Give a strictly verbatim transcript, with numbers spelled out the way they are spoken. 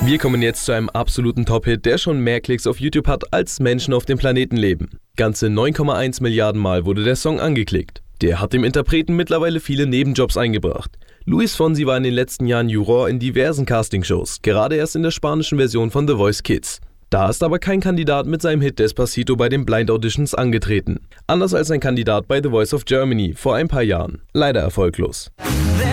Wir kommen jetzt zu einem absoluten Top-Hit, der schon mehr Klicks auf YouTube hat, als Menschen auf dem Planeten leben. Ganze neun Komma eins Milliarden Mal wurde der Song angeklickt. Der hat dem Interpreten mittlerweile viele Nebenjobs eingebracht. Luis Fonsi war in den letzten Jahren Juror in diversen Castingshows, gerade erst in der spanischen Version von The Voice Kids. Da ist aber kein Kandidat mit seinem Hit Despacito bei den Blind Auditions angetreten. Anders als ein Kandidat bei The Voice of Germany vor ein paar Jahren. Leider erfolglos.